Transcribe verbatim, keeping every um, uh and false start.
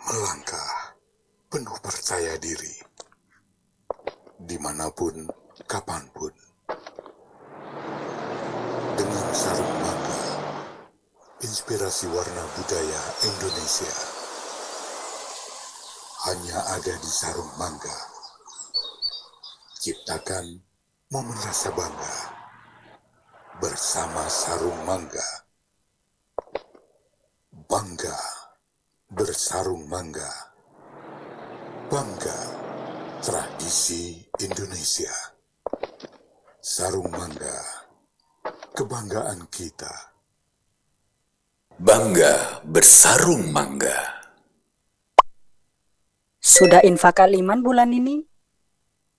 melangkah penuh percaya diri, dimanapun, kapanpun, dengan sarung mangga, inspirasi warna budaya Indonesia hanya ada di sarung mangga. Ciptakan momen rasa bangga bersama sarung mangga. Bangga bersarung mangga. Bangga tradisi Indonesia. Sarung mangga, kebanggaan kita. Bangga bersarung mangga. Sudah infak Al Iman bulan ini?